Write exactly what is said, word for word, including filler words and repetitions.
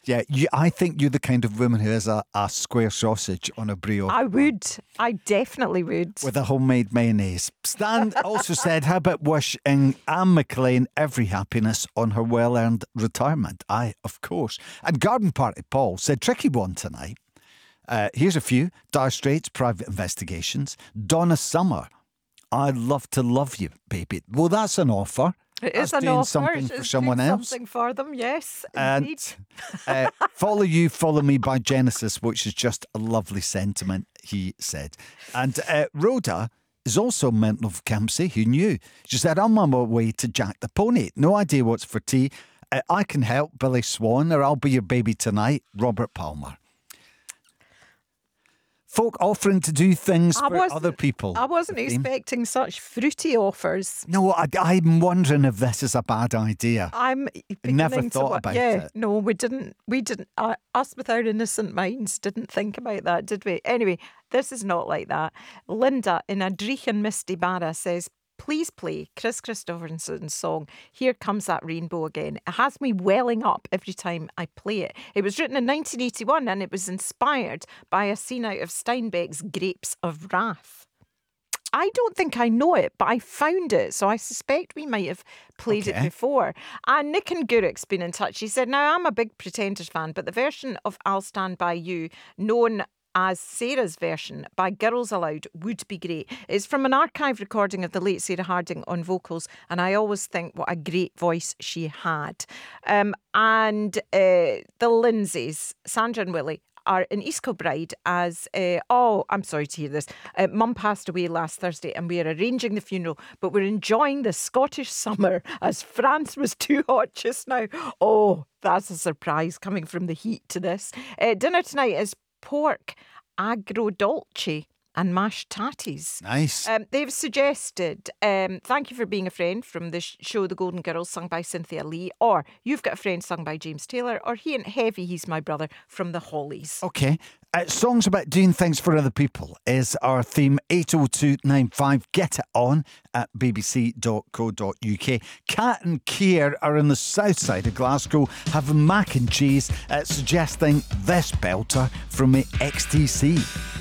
Yeah, you, I think you're the kind of woman who has a, a square sausage on a brioche. I would. I definitely would. With a homemade mayonnaise. Stan also said, how about wishing Anne McLean every happiness on her well-earned retirement? Aye, of course. And Garden Party Paul said, tricky one tonight. Uh, here's a few. Dire Straits, Private Investigations. Donna Summer, I'd love to love you, baby. Well, that's an offer. It That's is an doing offer. something It's for someone doing else. Something for them, yes. And Indeed. uh, Follow You, Follow Me by Genesis, which is just a lovely sentiment, he said. And uh, Rhoda is also mental of Campsie. Who knew? She said, I'm on my way to Jack the Pony. No idea what's for tea. Uh, I can help, Billy Swan, or I'll be your baby tonight, Robert Palmer. Folk offering to do things I for wasn't- other people. I wasn't Kathleen. expecting such fruity offers. No, I, I'm wondering if this is a bad idea. I'm Never beginning to thought wa- about yeah, it. No, we didn't. We didn't. Uh, us with our innocent minds didn't think about that, did we? Anyway, this is not like that. Linda in a Dreich Misty Barra says, please play Chris Christopherson's song, Here Comes That Rainbow Again. It has me welling up every time I play it. It was written in nineteen eighty-one and it was inspired by a scene out of Steinbeck's Grapes of Wrath. I don't think I know it, but I found it, so I suspect we might have played Okay. it before. And Nick and Guruk's been in touch. He said, now I'm a big Pretenders fan, but the version of I'll Stand By You, known as Sarah's version by Girls Aloud, would be great. It's from an archive recording of the late Sarah Harding on vocals, and I always think what a great voice she had. Um, and uh, the Lindsays, Sandra and Willie, are in East Kilbride as, uh, oh, I'm sorry to hear this. Uh, Mum passed away last Thursday and we are arranging the funeral, but we're enjoying the Scottish summer as France was too hot just now. Oh, that's a surprise coming from the heat to this. Uh, dinner tonight is pork agrodolce and mashed tatties. Nice. Um, they've suggested, um, thank you for being a friend, from the sh- show The Golden Girls, sung by Cynthia Lee, or You've Got a Friend, sung by James Taylor, or He Ain't Heavy, He's My Brother, from the Hollies. Okay. Uh, songs about doing things for other people is our theme. Eight oh two nine five. Get it on at b b c dot co dot u k. Kat and Keir are in the south side of Glasgow having mac and cheese, uh, suggesting this belter from the X T C.